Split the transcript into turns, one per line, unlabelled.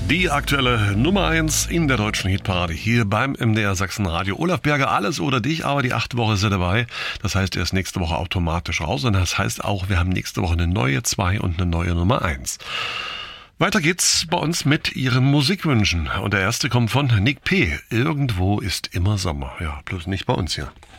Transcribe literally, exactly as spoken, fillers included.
Die aktuelle Nummer eins in der deutschen Hitparade hier beim M D R Sachsen Radio. Olaf Berger, alles oder dich, aber die achte Woche ist er dabei. Das heißt, er ist nächste Woche automatisch raus und das heißt auch, wir haben nächste Woche eine neue zwei und eine neue Nummer eins. Weiter geht's bei uns mit Ihren Musikwünschen und der erste kommt von Nick P. Irgendwo ist immer Sommer. Ja, bloß nicht bei uns hier.